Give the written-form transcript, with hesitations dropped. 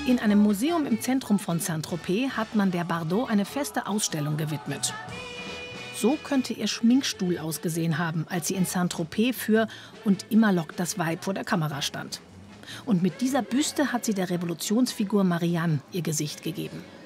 In einem Museum im Zentrum von Saint-Tropez hat man der Bardot eine feste Ausstellung gewidmet. So könnte ihr Schminkstuhl ausgesehen haben, als sie in Saint-Tropez für Und immer lockt das Weib vor der Kamera stand. Und mit dieser Büste hat sie der Revolutionsfigur Marianne ihr Gesicht gegeben.